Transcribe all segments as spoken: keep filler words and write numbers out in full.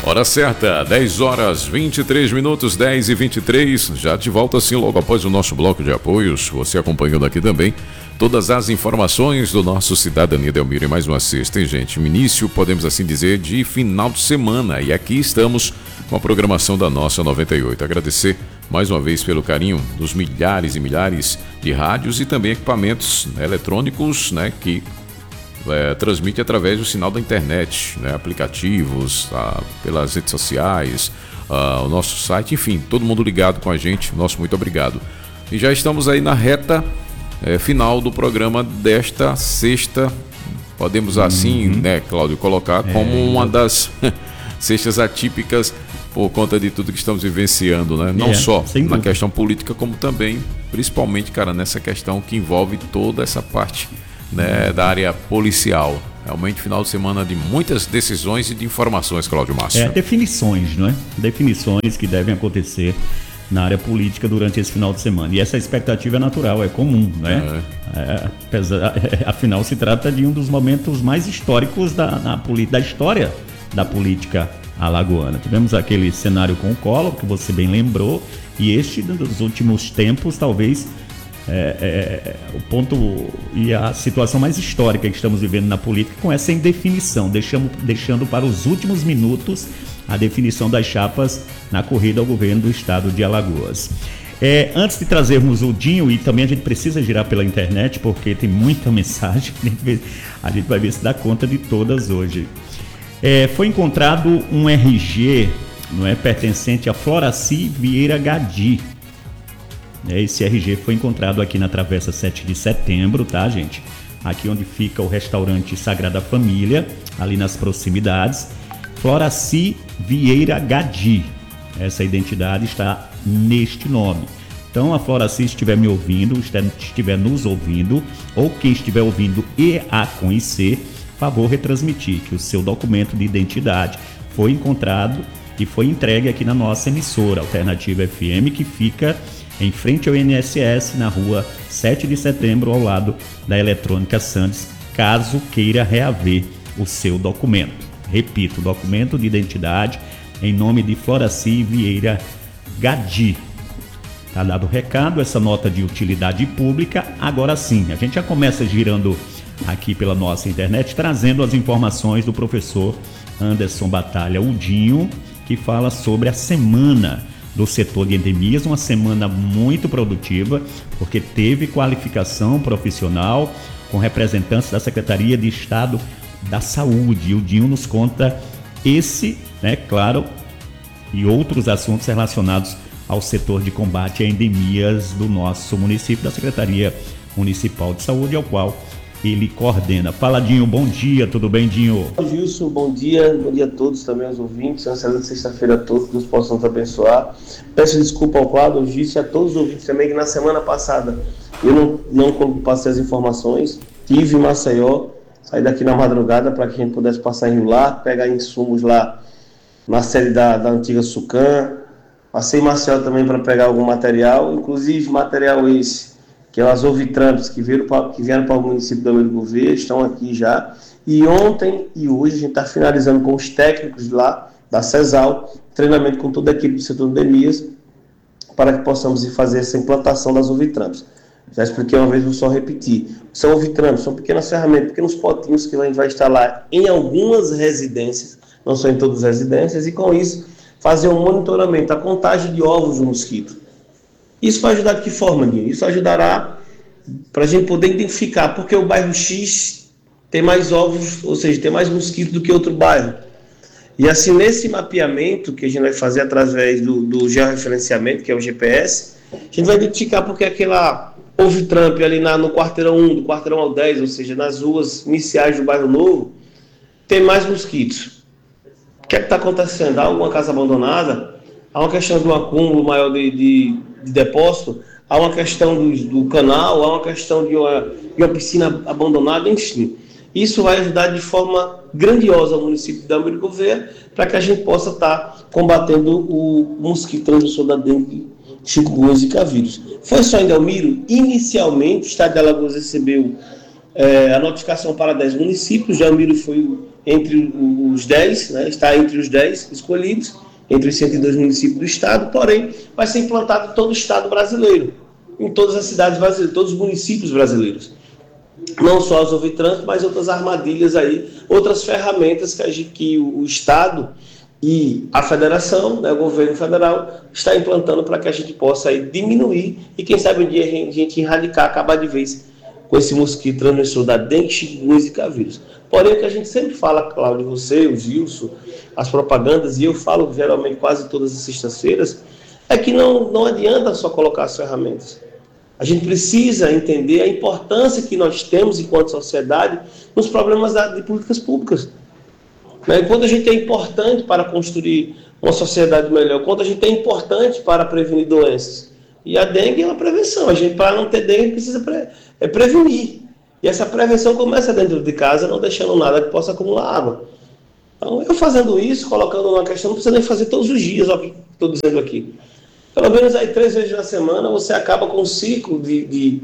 Hora certa, dez horas, vinte e três minutos, dez e vinte e três. Já de volta assim logo após o nosso bloco de apoios. Você acompanhando aqui também todas as informações do nosso Cidadania Delmiro em mais uma sexta, hein, gente? Início, podemos assim dizer, de final de semana. E aqui estamos com a programação da nossa noventa e oito. Agradecer mais uma vez pelo carinho dos milhares e milhares de rádios e também equipamentos, né, eletrônicos, né, que É, transmite através do sinal da internet, né, aplicativos, ah, pelas redes sociais, ah, o nosso site, enfim, todo mundo ligado com a gente, nosso muito obrigado. E já estamos aí na reta é, final do programa desta sexta, podemos assim, uhum. né, Cláudio, colocar é, como uma das sextas atípicas por conta de tudo que estamos vivenciando, né? Não é, só na questão política, como também, principalmente, cara, nessa questão que envolve toda essa parte, né, da área policial. Realmente final de semana de muitas decisões e de informações, Cláudio Márcio. É, definições, não é? Definições que devem acontecer na área política durante esse final de semana. E essa expectativa é natural, é comum, né? É. É, apesar, é, afinal, se trata de um dos momentos mais históricos da, na, da história da política alagoana. Tivemos aquele cenário com o Collor, que você bem lembrou, e este, nos últimos tempos, talvez É, é, o ponto e a situação mais histórica que estamos vivendo na política, com essa indefinição, deixando, deixando para os últimos minutos a definição das chapas na corrida ao governo do estado de Alagoas. É, antes de trazermos o Dinho, e também a gente precisa girar pela internet porque tem muita mensagem, a gente vai ver se dá conta de todas hoje. É, foi encontrado um R G, não é, pertencente a Floraci Vieira Gadi. Esse R G foi encontrado aqui na Travessa sete de setembro, tá, gente? Aqui onde fica o restaurante Sagrada Família, ali nas proximidades. Floraci Vieira Gadi. Essa identidade está neste nome. Então, a Floraci estiver me ouvindo, estiver nos ouvindo, ou quem estiver ouvindo e a conhecer, favor retransmitir que o seu documento de identidade foi encontrado e foi entregue aqui na nossa emissora Alternativa F M, que fica em frente ao I N S S, na rua sete de setembro, ao lado da Eletrônica Santos, caso queira reaver o seu documento. Repito, documento de identidade em nome de Floraci Vieira Gadi. Está dado o recado, essa nota de utilidade pública. Agora sim, a gente já começa girando aqui pela nossa internet, trazendo as informações do professor Anderson Batalha Udinho, que fala sobre a semana do setor de endemias, uma semana muito produtiva, porque teve qualificação profissional com representantes da Secretaria de Estado da Saúde. E o Dinho nos conta esse, né, claro, e outros assuntos relacionados ao setor de combate a endemias do nosso município, da Secretaria Municipal de Saúde, ao qual ele coordena. Fala, Dinho, bom dia, tudo bem, Dinho? Gilson, bom dia, bom dia a todos também, aos ouvintes, uma excelente sexta-feira a todos, que nos possam nos abençoar. Peço desculpa ao quadro, ao Gilson e a todos os ouvintes também, que na semana passada eu não, não passei as informações, tive em Maceió, saí daqui na madrugada para que a gente pudesse passar em Rio Lar, pegar insumos lá na sede da, da antiga Sucam, passei em Maceió também para pegar algum material, inclusive material esse, que é as Ovitramps, que vieram para, que vieram para o município do Delmiro Gouveia, estão aqui já. E ontem e hoje a gente está finalizando com os técnicos lá da CESAL, treinamento com toda a equipe do setor de endemias, para que possamos ir fazer essa implantação das Ovitramps. Já expliquei uma vez, vou só repetir. São Ovitramps, são pequenas ferramentas, pequenos potinhos que a gente vai instalar em algumas residências, não só em todas as residências, e com isso fazer um monitoramento, a contagem de ovos do mosquito. Isso vai ajudar de que forma, Guilherme? Isso ajudará para a gente poder identificar, porque o bairro X tem mais ovos, ou seja, tem mais mosquitos do que outro bairro. E assim, nesse mapeamento que a gente vai fazer através do, do georreferenciamento, que é o G P S, a gente vai identificar porque aquela Ovitramp ali na, no quarteirão um, do quarteirão ao dez, ou seja, nas ruas iniciais do bairro Novo, tem mais mosquitos. O que é que está acontecendo? Há alguma casa abandonada? Há uma questão de um acúmulo maior de, de, de depósito? Há uma questão do, do canal? Há uma questão de uma, de uma piscina abandonada? Enfim, isso vai ajudar de forma grandiosa o município de Delmiro Gouveia para que a gente possa estar tá combatendo o mosquito transmissor da dengue, chikungunya e zika vírus. Foi só em Delmiro? Inicialmente, o estado de Alagoas recebeu é, a notificação para dez municípios. Delmiro foi entre os dez, né, está entre os dez escolhidos, entre os cento e dois municípios do estado, porém vai ser implantado em todo o estado brasileiro, em todas as cidades brasileiras, todos os municípios brasileiros. Não só as Ovitrans, mas outras armadilhas aí, outras ferramentas que, a gente, que o, o estado e a federação, né, o governo federal, está implantando para que a gente possa aí diminuir e quem sabe um dia a gente, a gente erradicar, acabar de vez com esse mosquito transmissor da dengue, chikungunya e zika vírus. Porém, o que a gente sempre fala, Cláudio, você, o Gilson, as propagandas, e eu falo geralmente quase todas as sextas-feiras, é que não, não adianta só colocar as ferramentas. A gente precisa entender a importância que nós temos enquanto sociedade nos problemas da, de políticas públicas. Né? Quanto a gente é importante para construir uma sociedade melhor, quanto a gente é importante para prevenir doenças. E a dengue é uma prevenção. A gente, para não ter dengue, precisa pre, é prevenir. E essa prevenção começa dentro de casa, não deixando nada que possa acumular água. Então, eu fazendo isso, colocando uma questão, não precisa nem fazer todos os dias, ó, que estou dizendo aqui. Pelo menos aí três vezes na semana você acaba com o ciclo de, de,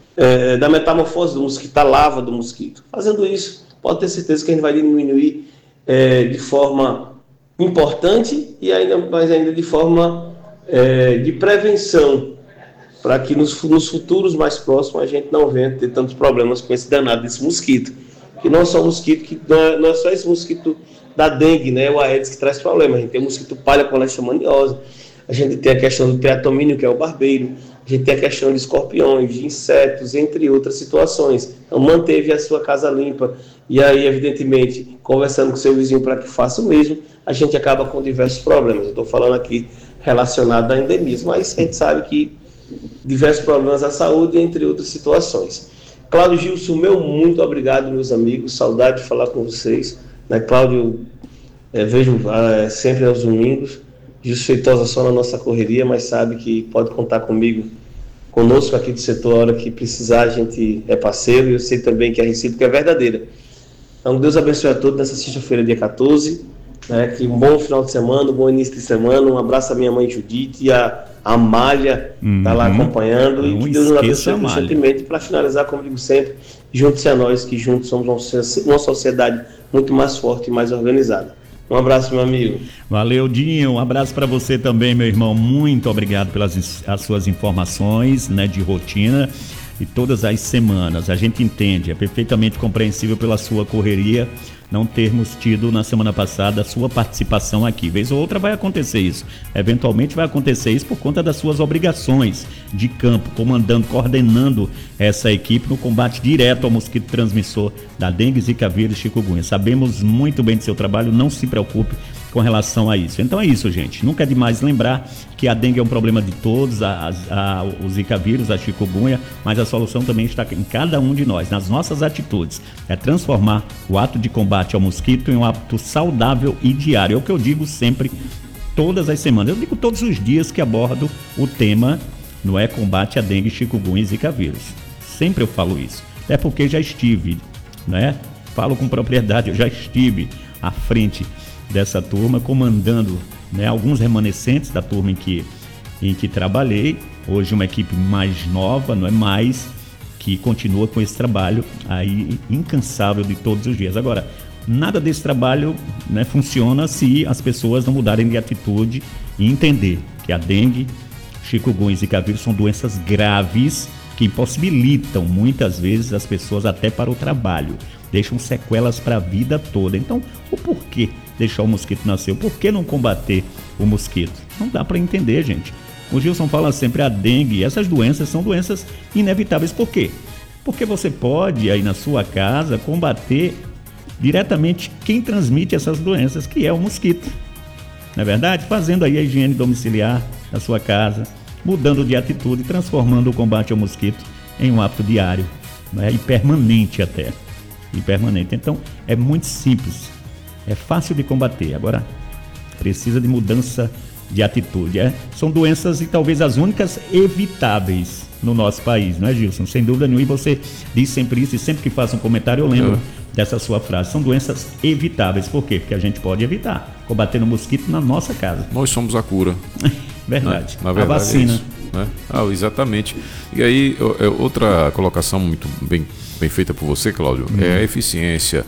é, da metamorfose do mosquito, da lava do mosquito. Fazendo isso, pode ter certeza que a gente vai diminuir é, de forma importante e ainda mais ainda de forma é, de prevenção, para que nos, nos futuros mais próximos a gente não venha ter tantos problemas com esse danado desse mosquito. Que não é só o mosquito, que não é, não é só esse mosquito da dengue, né, o Aedes, que traz problema. A gente tem o mosquito palha com leishmaniose, a gente tem a questão do teatomínio, que é o barbeiro, a gente tem a questão de escorpiões, de insetos, entre outras situações. Então, manteve a sua casa limpa e aí, evidentemente, conversando com o seu vizinho para que faça o mesmo, a gente acaba com diversos problemas. Eu estou falando aqui relacionado a endemias, mas a gente sabe que diversos problemas à saúde, entre outras situações. Cláudio, Gilson, meu muito obrigado, meus amigos, saudade de falar com vocês. Né, Cláudio, é, vejo é, sempre aos domingos, Gilson Feitosa só na nossa correria, mas sabe que pode contar comigo, conosco aqui do setor, a hora que precisar, a gente é parceiro, e eu sei também que a recíproca é verdadeira. Então, Deus abençoe a todos nessa sexta-feira, dia quatorze, né, que um bom final de semana, um bom início de semana, um abraço à minha mãe Judite e a a Malha está uhum. lá acompanhando. Não, e que Deus nos abençoe constantemente. Para finalizar, como digo sempre, junte-se a nós, que juntos somos uma sociedade muito mais forte e mais organizada. Um abraço, meu amigo. Valeu, Dinho. Um abraço para você também, meu irmão. Muito obrigado pelas as suas informações, né, de rotina e todas as semanas. A gente entende, é perfeitamente compreensível pela sua correria não termos tido na semana passada a sua participação aqui. Vez ou outra vai acontecer isso. Eventualmente vai acontecer isso por conta das suas obrigações de campo, comandando, coordenando essa equipe no combate direto ao mosquito transmissor da dengue, zika vírus e chikungunya. Sabemos muito bem do seu trabalho, não se preocupe com relação a isso. Então é isso, gente. Nunca é demais lembrar que a dengue é um problema de todos, a, a, o zika vírus, a chikungunya, mas a solução também está em cada um de nós, nas nossas atitudes. É transformar o ato de combate ao mosquito em um ato saudável e diário. É o que eu digo sempre, todas as semanas. Eu digo todos os dias que abordo o tema, não é combate a dengue, chikungunya e zika vírus. Sempre eu falo isso. É porque já estive, né? Falo com propriedade, eu já estive à frente dessa turma, comandando, né, alguns remanescentes da turma em que, em que trabalhei. Hoje uma equipe mais nova, não é mais, que continua com esse trabalho aí incansável de todos os dias. Agora, nada desse trabalho, né, funciona se as pessoas não mudarem de atitude e entender que a dengue, chikungunya e zika vírus são doenças graves que impossibilitam muitas vezes as pessoas até para o trabalho, deixam sequelas para a vida toda. Então, o porquê deixar o mosquito nascer? O porquê não combater o mosquito? Não dá para entender, gente. O Gilson fala sempre a dengue, essas doenças são doenças inevitáveis. Por quê? Porque você pode aí na sua casa combater diretamente quem transmite essas doenças, que é o mosquito. Não é verdade? Fazendo aí a higiene domiciliar da sua casa, mudando de atitude, transformando o combate ao mosquito em um hábito diário, né? E permanente até. E permanente. Então, é muito simples. É fácil de combater. Agora, precisa de mudança de atitude. É? São doenças e talvez as únicas evitáveis no nosso país, não é, Gilson? Sem dúvida nenhuma. E você diz sempre isso, e sempre que faço um comentário eu lembro é. dessa sua frase. São doenças evitáveis. Por quê? Porque a gente pode evitar. Combater o mosquito na nossa casa. Nós somos a cura. Verdade. Na, na verdade, a vacina. É isso, né? Ah, exatamente. E aí, outra colocação muito bem, bem feita por você, Cláudio, hum. é a eficiência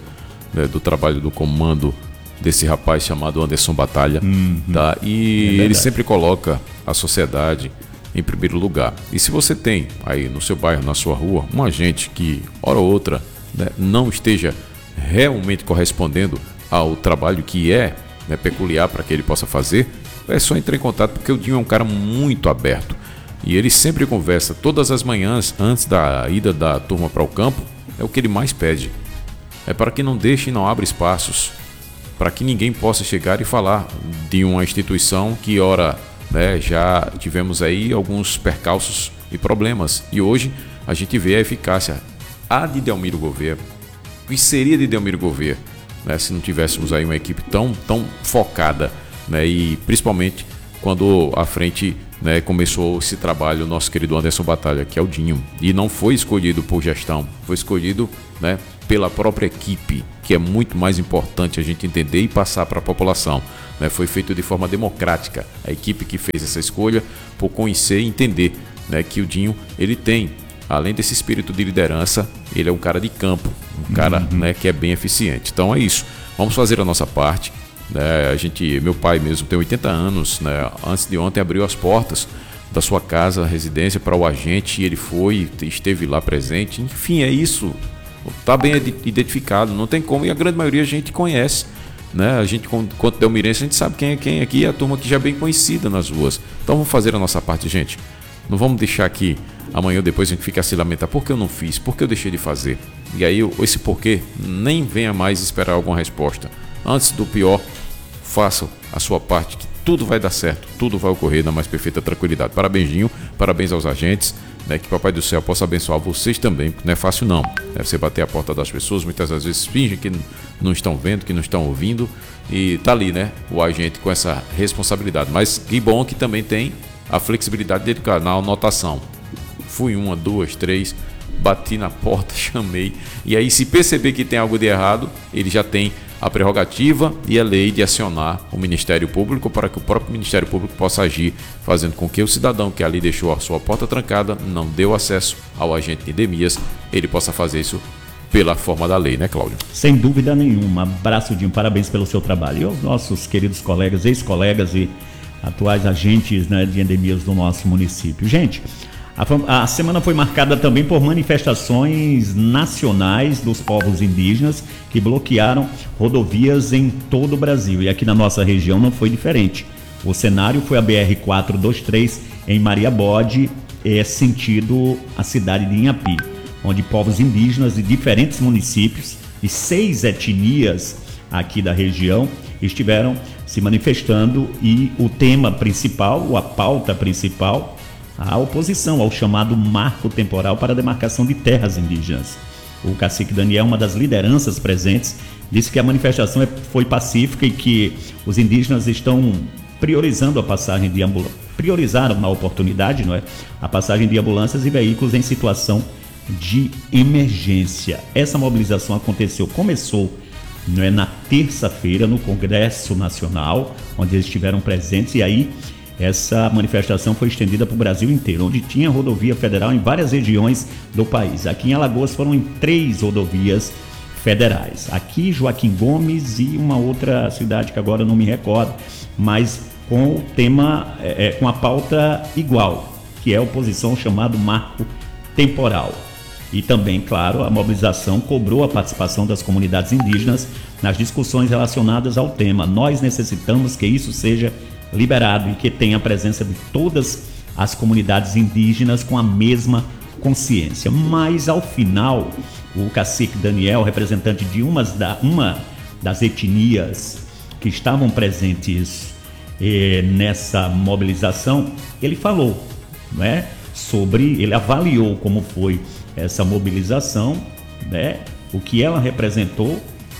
né, do trabalho do comando desse rapaz chamado Anderson Batalha, uhum. tá? E é ele sempre coloca a sociedade em primeiro lugar. E se você tem aí no seu bairro, na sua rua, um agente que, hora ou outra, né, não esteja realmente correspondendo ao trabalho que é, né, peculiar para que ele possa fazer, é só entrar em contato, porque o Dinho é um cara muito aberto. E ele sempre conversa todas as manhãs, antes da ida da turma para o campo, é o que ele mais pede. É para que não deixe e não abra espaços, para que ninguém possa chegar e falar de uma instituição que, ora, né, já tivemos aí alguns percalços e problemas. E hoje a gente vê a eficácia. A de Delmiro Gouveia, o que seria de Delmiro Gouveia, né, se não tivéssemos aí uma equipe tão, tão focada, né, e principalmente quando à frente, né, começou esse trabalho o nosso querido Anderson Batalha, que é o Dinho. E não foi escolhido por gestão, foi escolhido, né, pela própria equipe, que é muito mais importante a gente entender e passar para a população, né? Foi feito de forma democrática, a equipe que fez essa escolha, por conhecer e entender, né, que o Dinho, ele tem, além desse espírito de liderança, ele é um cara de campo, um cara, uhum. né, que é bem eficiente. Então é isso, vamos fazer a nossa parte, né? A gente, meu pai mesmo tem oitenta anos, né? Antes de ontem abriu as portas da sua casa, residência, para o agente, e ele foi, esteve lá presente. Enfim, é isso. Está bem identificado, não tem como, e a grande maioria a gente conhece, né? A gente, quanto delmirense, a gente sabe quem é quem aqui, é a turma que já é bem conhecida nas ruas. Então vamos fazer a nossa parte, gente. Não vamos deixar que amanhã ou depois a gente fique a se lamentar, por que eu não fiz, por que eu deixei de fazer? E aí esse porquê, nem venha mais esperar alguma resposta. Antes do pior, faça a sua parte, que tudo vai dar certo, tudo vai ocorrer na mais perfeita tranquilidade. Parabéns, Dinho, parabéns aos agentes, né, que Papai do Céu possa abençoar vocês também, porque não é fácil não, é você bater a porta das pessoas, muitas das vezes fingem que não estão vendo, que não estão ouvindo, e tá ali, né, o agente com essa responsabilidade. Mas que bom que também tem a flexibilidade dele na anotação. Fui uma, duas, três, bati na porta, chamei, e aí se perceber que tem algo de errado, ele já tem a prerrogativa e a lei de acionar o Ministério Público, para que o próprio Ministério Público possa agir, fazendo com que o cidadão que ali deixou a sua porta trancada, não deu acesso ao agente de endemias, ele possa fazer isso pela forma da lei, né, Cláudio? Sem dúvida nenhuma. Abraço, Dinho, parabéns pelo seu trabalho. E aos nossos queridos colegas, ex-colegas e atuais agentes, né, de endemias do nosso município. Gente, a, a semana foi marcada também por manifestações nacionais dos povos indígenas que bloquearam rodovias em todo o Brasil. E aqui na nossa região não foi diferente. O cenário foi a B R quatrocentos e vinte e três em Maria Bode, é, sentido a cidade de Inhapi, onde povos indígenas de diferentes municípios e seis etnias aqui da região estiveram se manifestando, e o tema principal, a pauta principal, a oposição ao chamado marco temporal para a demarcação de terras indígenas. O cacique Daniel, uma das lideranças presentes, disse que a manifestação foi pacífica e que os indígenas estão priorizando a passagem de ambulâncias, priorizaram na oportunidade, não é? A passagem de ambulâncias e veículos em situação de emergência. Essa mobilização aconteceu, começou, não é, na terça-feira no Congresso Nacional, onde eles estiveram presentes, e aí essa manifestação foi estendida para o Brasil inteiro, onde tinha rodovia federal em várias regiões do país. Aqui em Alagoas foram em três rodovias federais. Aqui Joaquim Gomes e uma outra cidade que agora não me recordo, mas com o tema, é, com a pauta igual, que é a oposição chamado marco temporal. E também, claro, a mobilização cobrou a participação das comunidades indígenas nas discussões relacionadas ao tema. Nós necessitamos que isso seja liberado e que tenha a presença de todas as comunidades indígenas com a mesma consciência. Mas, ao final, o cacique Daniel, representante de umas da, uma das etnias que estavam presentes eh, nessa mobilização, ele falou, não é, sobre, ele avaliou como foi essa mobilização, né, o que ela representou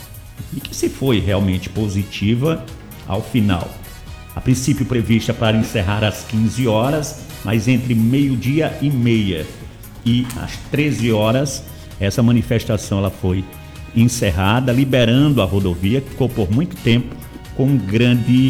e que se foi realmente positiva ao final. A princípio prevista para encerrar às quinze horas, mas entre meio-dia e meia e às treze horas, essa manifestação ela foi encerrada, liberando a rodovia, que ficou por muito tempo com um grande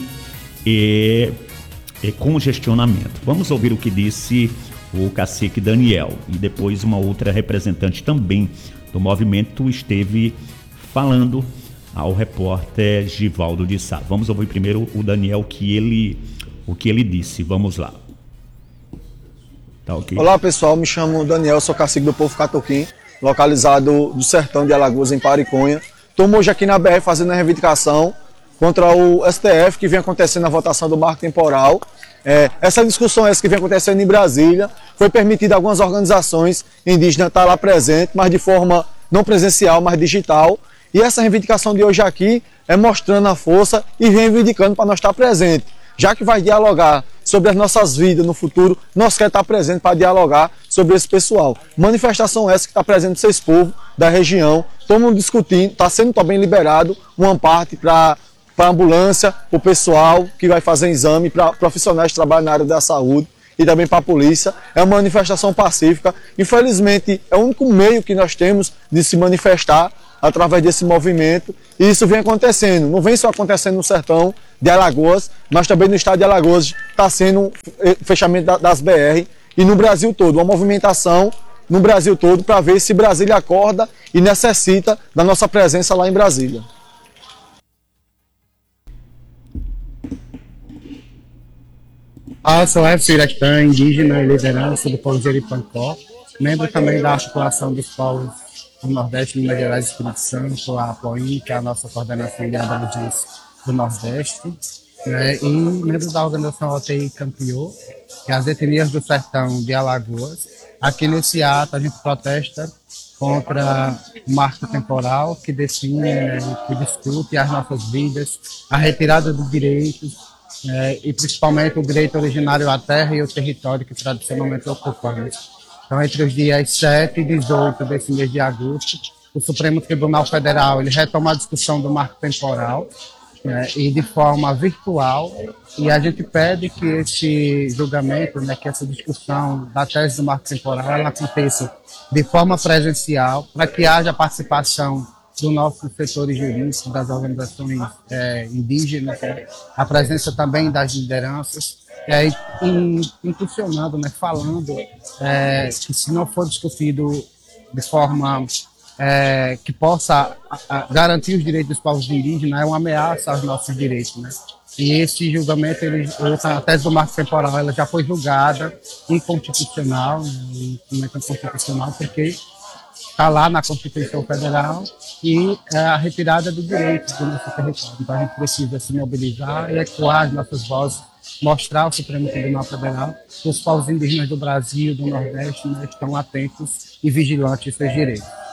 eh, eh, congestionamento. Vamos ouvir o que disse o cacique Daniel, e depois uma outra representante também do movimento esteve falando ao repórter Givaldo de Sá. Vamos ouvir primeiro o Daniel, que ele, o que ele disse. Vamos lá. Tá, okay. Olá pessoal, me chamo Daniel, sou cacique do povo Catuquim, localizado do sertão de Alagoas, em Pariconha. Estou hoje aqui na B R fazendo a reivindicação contra o S T F, que vem acontecendo a votação do marco temporal. É, essa discussão essa que vem acontecendo em Brasília, foi permitida algumas organizações indígenas estar lá presentes, mas de forma não presencial, mas digital. E essa reivindicação de hoje aqui é mostrando a força e reivindicando para nós estar presentes. Já que vai dialogar sobre as nossas vidas no futuro, nós queremos estar presentes para dialogar sobre esse pessoal. Manifestação essa que está presente seis povos da região, todo mundo discutindo, está sendo também liberado uma parte para para a ambulância, para o pessoal que vai fazer exame, para profissionais que trabalham na área da saúde e também para a polícia. É uma manifestação pacífica. Infelizmente, é o único meio que nós temos de se manifestar através desse movimento. E isso vem acontecendo. Não vem só acontecendo no sertão de Alagoas, mas também no estado de Alagoas está sendo o fechamento das B R e no Brasil todo. Uma movimentação no Brasil todo para ver se Brasília acorda e necessita da nossa presença lá em Brasília. Eu sou F. Iratã, indígena e liderança do povo Jeripancó, membro também da articulação dos povos do Nordeste, Minas Gerais e Espírito Santo, a APOIM, que é a nossa coordenação de Aborigens do Nordeste, né, e membro da organização O T I Campiô, que é as etnias do sertão de Alagoas. Aqui nesse ato a gente protesta contra o marco temporal que define, né, que discute as nossas vidas, a retirada dos direitos, É, e principalmente o direito originário à terra e o território que tradicionalmente ocupamos. Então, entre os dias sete e dezoito desse mês de agosto, o Supremo Tribunal Federal ele retoma a discussão do marco temporal, né, e de forma virtual, e a gente pede que esse julgamento, né, que essa discussão da tese do marco temporal ela aconteça de forma presencial, para que haja participação do nosso setor jurídico, das organizações é, indígenas, né? A presença também das lideranças, é, in, impulsionando, né? Falando é, que se não for discutido de forma é, que possa a, a, garantir os direitos dos povos indígenas, é uma ameaça aos nossos direitos, né? E esse julgamento, ele, a tese do marco temporal, ela já foi julgada inconstitucional, né? Inconstitucional porque está lá na Constituição Federal e é a retirada do direito do nosso território. Então a gente precisa se mobilizar e ecoar as nossas vozes, mostrar ao Supremo Tribunal Federal que os povos indígenas do Brasil, do Nordeste, né, estão atentos e vigilantes aos seus direitos.